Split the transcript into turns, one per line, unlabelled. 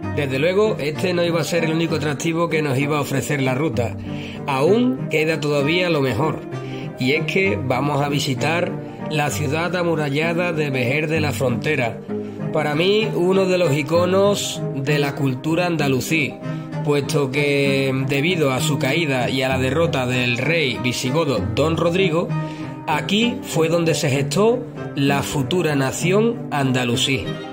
Desde luego, este no iba a ser el único atractivo que nos iba a ofrecer la ruta. Aún queda todavía lo mejor, y es que vamos a visitar la ciudad amurallada de Vejer de la Frontera. Para mí, uno de los iconos de la cultura andalusí, puesto que debido a su caída y a la derrota del rey visigodo Don Rodrigo, aquí fue donde se gestó la futura nación andalusí.